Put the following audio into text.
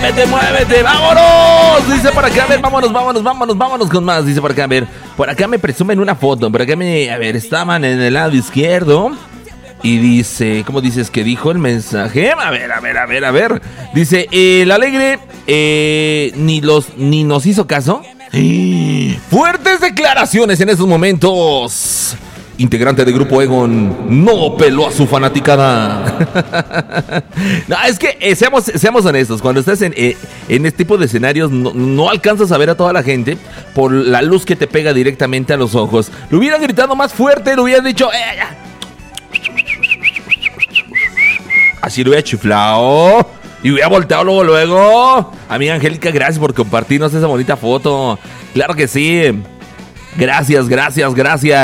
muévete, vámonos. Dice por acá, a ver, vámonos con más. Dice por acá, a ver, por acá me presumen una foto. Por acá estaban en el lado izquierdo. Y dice, ¿cómo dices que dijo el mensaje? A ver. Dice, el Alegre ni nos hizo caso. Fuertes declaraciones en estos momentos. Integrante de Grupo Egon no peló a su fanaticada. No, es que seamos honestos. Cuando estás en este tipo de escenarios no alcanzas a ver a toda la gente por la luz que te pega directamente a los ojos. Le hubieran gritado más fuerte, le hubieran dicho así lo hubiera chiflado y hubiera volteado luego. Amiga Angélica, gracias por compartirnos esa bonita foto. Claro que sí. Gracias.